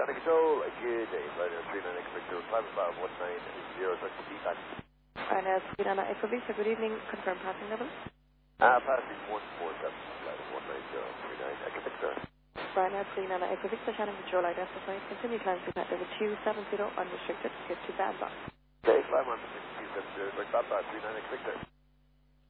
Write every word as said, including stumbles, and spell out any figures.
County Control, good day. Flight three nine X Victor, climb about one nine zero, touch the feedback. Ryanair three nine Echo Victor, good evening. Confirm passing level. Ah, uh, passing one four seven, flight one nine zero three nine Echo Victor. Ryanair three nine Echo Victor, channel control identified. Continue climb to level two seven zero, unrestricted, get to band box. Okay, climb on to two seven zero, like that, three nine X Victor.